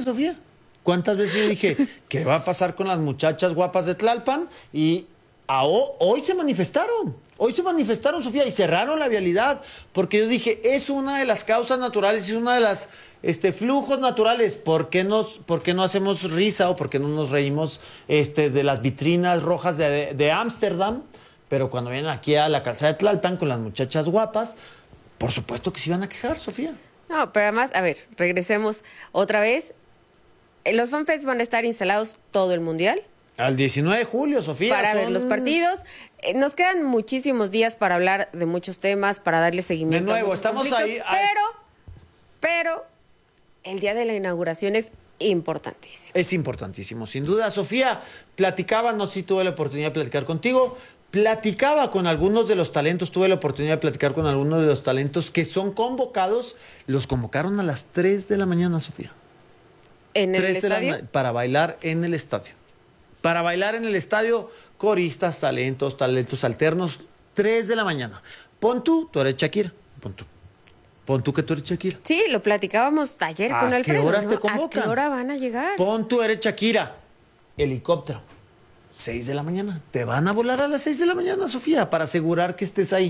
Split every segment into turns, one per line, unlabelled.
Sofía? ¿Cuántas veces yo dije, qué va a pasar con las muchachas guapas de Tlalpan? Y hoy se manifestaron. Hoy se manifestaron, Sofía, y cerraron la vialidad, porque yo dije, es una de las causas naturales, es una de las flujos naturales. ¿Por qué no hacemos risa o por qué no nos reímos de las vitrinas rojas de Ámsterdam? Pero cuando vienen aquí a la calzada de Tlalpan con las muchachas guapas, por supuesto que se iban a quejar, Sofía.
No, pero además, a ver, regresemos otra vez. Los FanFests van a estar instalados todo el Mundial.
Al 19 de julio, Sofía.
Para ver los partidos. Nos quedan muchísimos días para hablar de muchos temas, para darle seguimiento.
De nuevo, estamos ahí.
Pero el día de la inauguración es importantísimo.
Es importantísimo, sin duda. Sofía, platicaba, no sé si tuve la oportunidad de platicar contigo, platicaba con algunos de los talentos, tuve la oportunidad de platicar con algunos de los talentos que son convocados. Los convocaron a las 3 de la mañana, Sofía.
¿En el estadio?
Para bailar en el estadio. Para bailar en el estadio, coristas, talentos alternos, 3 de la mañana. Pon tú eres Shakira. Pon tú que tú eres Shakira.
Sí, lo platicábamos ayer con Alfredo.
¿A qué horas
¿no?
te convocan?
¿A qué hora van a llegar?
Pon tú eres Shakira. Helicóptero. 6 de la mañana. Te van a volar a las 6 de la mañana, Sofía, para asegurar que estés ahí.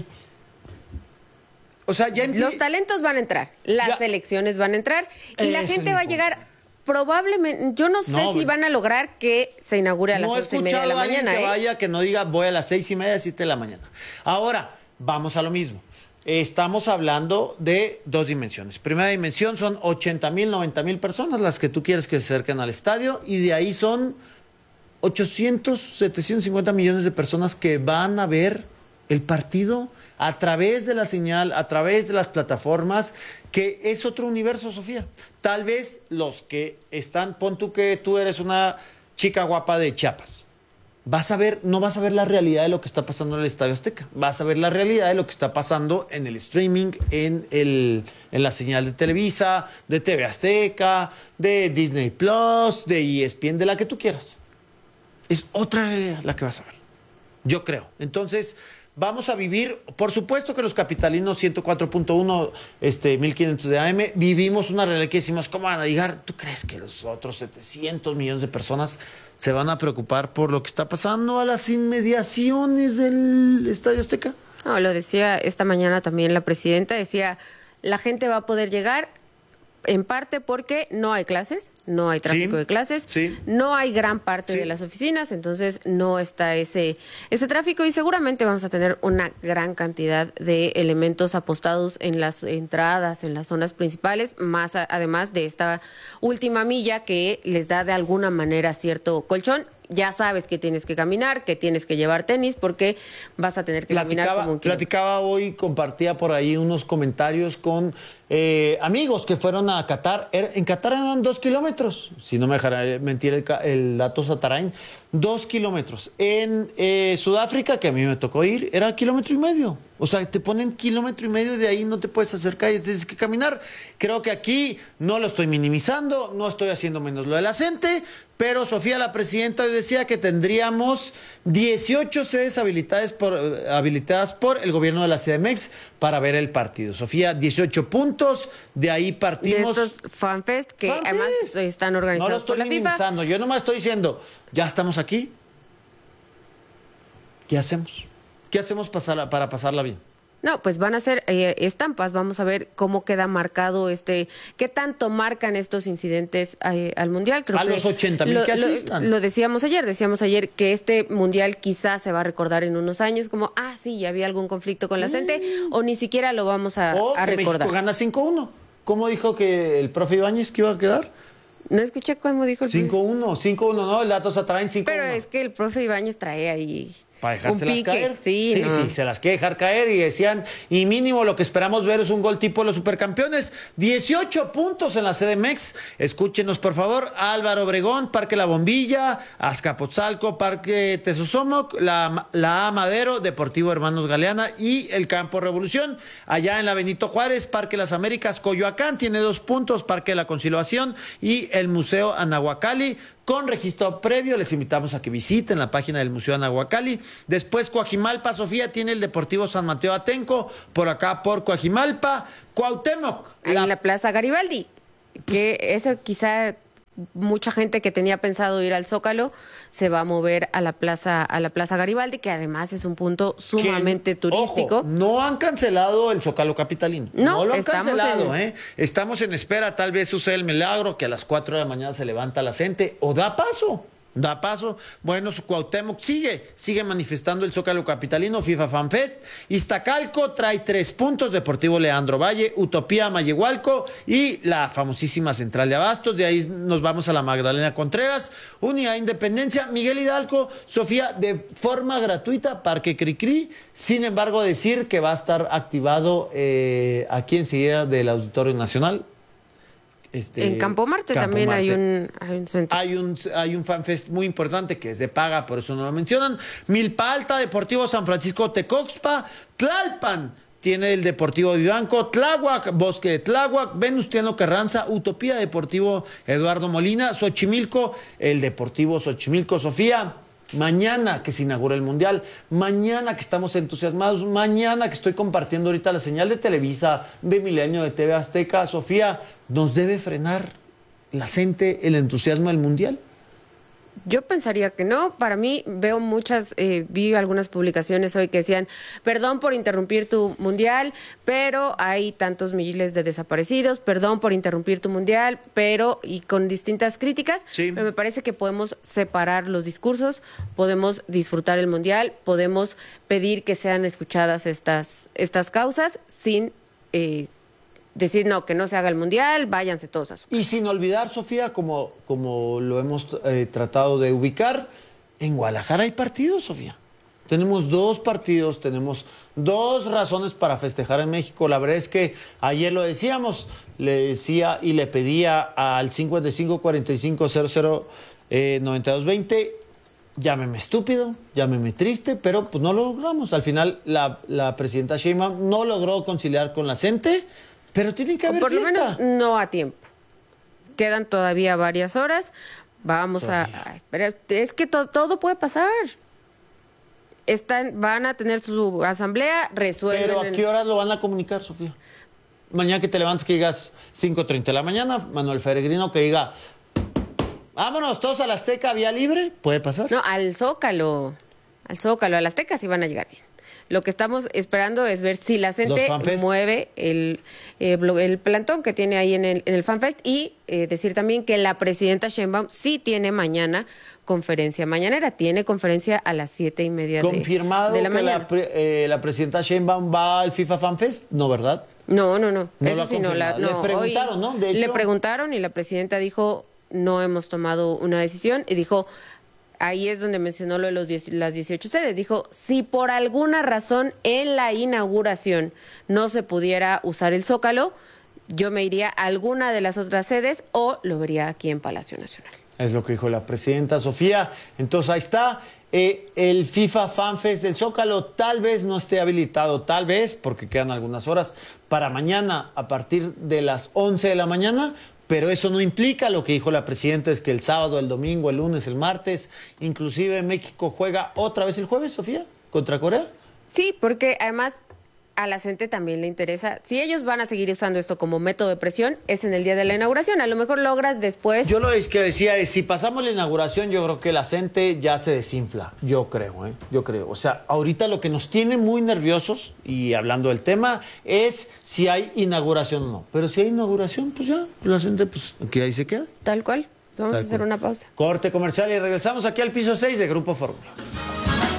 O sea,
los talentos van a entrar, las elecciones van a entrar y la gente va a llegar. Probablemente, yo no sé si van a lograr que se inaugure a las 11:30 de la mañana.
Que vaya, que no diga voy a las 6:30, 7 de la mañana. Ahora, vamos a lo mismo. Estamos hablando de dos dimensiones. Primera dimensión son 80,000, 90,000 personas las que tú quieres que se acerquen al estadio, y de ahí son 800, 750 millones de personas que van a ver el partido a través de la señal, a través de las plataformas, que es otro universo, Sofía. Tal vez los que están, pon tú que tú eres una chica guapa de Chiapas, no vas a ver la realidad de lo que está pasando en el Estadio Azteca, vas a ver la realidad de lo que está pasando en el streaming, en la señal de Televisa, de TV Azteca, de Disney Plus, de ESPN, de la que tú quieras. Es otra realidad la que vas a ver, yo creo. Entonces, vamos a vivir, por supuesto que los capitalinos 104.1, 1500 de AM, vivimos una realidad que decimos, ¿cómo van a llegar? ¿Tú crees que los otros 700 millones de personas se van a preocupar por lo que está pasando a las inmediaciones del Estadio Azteca?
No, lo decía esta mañana también la presidenta, decía, la gente va a poder llegar en parte porque no hay clases, no hay tráfico de clases, no hay gran parte de las oficinas, entonces no está ese tráfico, y seguramente vamos a tener una gran cantidad de elementos apostados en las entradas, en las zonas principales, más además de esta última milla que les da de alguna manera cierto colchón. Ya sabes que tienes que caminar, que tienes que llevar tenis, porque vas a tener que caminar como un kilómetro.
Platicaba hoy, compartía por ahí unos comentarios con amigos que fueron a Qatar. En Qatar eran 2 kilómetros, si no me dejará mentir el dato Satarain, 2 kilómetros. En Sudáfrica, que a mí me tocó ir, era 1,5 kilómetros. O sea, te ponen 1,5 kilómetros y de ahí no te puedes acercar y tienes que caminar. Creo que aquí no lo estoy minimizando, no estoy haciendo menos lo de la gente, pero Sofía, la presidenta, hoy decía que tendríamos 18 sedes habilitadas por el gobierno de la CDMX para ver el partido. Sofía, 18 puntos, de ahí partimos.
De estos FanFest que además están organizados por la FIFA. No lo estoy
minimizando, yo nomás estoy diciendo, ya estamos aquí, ¿qué hacemos? ¿Qué hacemos para pasarla bien?
No, pues van a ser estampas, vamos a ver cómo queda marcado qué tanto marcan estos incidentes al Mundial. Creo
los 80,000 que asistan.
Lo decíamos ayer que este Mundial quizás se va a recordar en unos años como, sí, ya había algún conflicto con la gente, o ni siquiera lo vamos a recordar.
México gana 5-1. ¿Cómo dijo que el profe Ibáñez que iba a quedar?
No escuché cómo dijo el
5-1, no, el dato se traen 5-1.
Pero es que el profe Ibáñez trae ahí
para dejárselas caer.
Sí,
se las quiere dejar caer, y decían, y mínimo lo que esperamos ver es un gol tipo de los supercampeones. 18 puntos en la CDMX. Escúchenos, por favor. Álvaro Obregón, Parque La Bombilla, Azcapotzalco, Parque Tezosomoc, la A Madero, Deportivo Hermanos Galeana y el Campo Revolución. Allá en la Benito Juárez, Parque Las Américas, Coyoacán tiene 2 puntos, Parque de la Conciliación y el Museo Anahuacalli. Con registro previo, les invitamos a que visiten la página del Museo Anahuacalli. Después, Coajimalpa, Sofía, tiene el Deportivo San Mateo Atenco, por acá por Coajimalpa. Cuauhtémoc.
En la Plaza Garibaldi, que eso quizá mucha gente que tenía pensado ir al Zócalo se va a mover a la Plaza Garibaldi, que además es un punto sumamente turístico.
Ojo, no han cancelado el Zócalo capitalino. No lo han cancelado, Estamos en espera, tal vez sucede el milagro que a las 4 de la mañana se levanta la gente o da paso. Bueno, su Cuauhtémoc sigue manifestando el Zócalo capitalino, FIFA Fan Fest. Iztacalco trae 3 puntos, Deportivo Leandro Valle, Utopía Mayehualco y la famosísima Central de Abastos. De ahí nos vamos a la Magdalena Contreras, Unidad Independencia, Miguel Hidalgo, Sofía, de forma gratuita, Parque Cricri. Sin embargo, decir que va a estar activado aquí enseguida del Auditorio Nacional.
En Campo Marte también hay un centro.
Hay un fanfest muy importante que es de paga, por eso no lo mencionan. Milpa Alta, Deportivo San Francisco Tecoxpa, Tlalpan tiene el Deportivo Vivanco, Tláhuac, Bosque de Tláhuac, Venustiano Carranza, Utopía Deportivo Eduardo Molina, Xochimilco, el Deportivo Xochimilco, Sofía. Mañana que se inaugura el Mundial, mañana que estamos entusiasmados, mañana que estoy compartiendo ahorita la señal de Televisa, de Milenio, de TV Azteca, Sofía, ¿nos debe frenar la gente el entusiasmo del Mundial?
Yo pensaría que no. Para mí, vi algunas publicaciones hoy que decían, perdón por interrumpir tu mundial, pero hay tantos miles de desaparecidos, perdón por interrumpir tu mundial, y con distintas críticas.
Sí.
Pero me parece que podemos separar los discursos, podemos disfrutar el mundial, podemos pedir que sean escuchadas estas causas sin decir no, que no se haga el mundial, váyanse todos a su casa.
Y sin olvidar, Sofía, como lo hemos tratado de ubicar, en Guadalajara hay partidos, Sofía. Tenemos 2 partidos, tenemos 2 razones para festejar en México. La verdad es que ayer lo decíamos, le decía y le pedía al 5545009220, llámeme estúpido, llámeme triste, pero pues no lo logramos. Al final la presidenta Sheinbaum no logró conciliar con la gente. Pero tiene que haber
por
fiesta.
Lo menos no a tiempo. Quedan todavía varias horas. Vamos a esperar. Es que todo puede pasar. Van a tener su asamblea, resuelven.
Pero ¿a qué horas lo van a comunicar, Sofía? Mañana que te levantes que digas 5:30 de la mañana, Manuel Peregrino que diga, vámonos todos a la Azteca, vía libre, puede pasar.
No, al Zócalo, a la Azteca sí van a llegar bien. Lo que estamos esperando es ver si la gente mueve el plantón que tiene ahí en el FanFest y decir también que la presidenta Sheinbaum sí tiene mañana conferencia mañanera, tiene conferencia a las 7:30
¿Confirmado
de la mañana.
Que la presidenta Sheinbaum va al FIFA FanFest? No, ¿verdad?
No.
Eso sí, no. Le preguntaron, ¿no? De hecho,
le preguntaron y la presidenta dijo, no hemos tomado una decisión, y dijo... Ahí es donde mencionó lo de las 18 sedes. Dijo, si por alguna razón en la inauguración no se pudiera usar el Zócalo, yo me iría a alguna de las otras sedes o lo vería aquí en Palacio Nacional.
Es lo que dijo la presidenta Sofía. Entonces ahí está. El FIFA FanFest del Zócalo tal vez no esté habilitado, tal vez, porque quedan algunas horas, para mañana a partir de las 11 de la mañana. Pero eso no implica, lo que dijo la presidenta es que el sábado, el domingo, el lunes, el martes, inclusive México juega otra vez el jueves, Sofía, contra Corea.
Sí, porque además a la gente también le interesa. Si ellos van a seguir usando esto como método de presión, es en el día de la inauguración. A lo mejor logras después...
Yo lo que decía es, si pasamos la inauguración, yo creo que la gente ya se desinfla. Yo creo. O sea, ahorita lo que nos tiene muy nerviosos, y hablando del tema, es si hay inauguración o no. Pero si hay inauguración, pues ya, la gente, pues, aquí ahí se queda.
Tal cual. Vamos a hacer una pausa.
Corte comercial y regresamos aquí al piso 6 de Grupo Fórmula.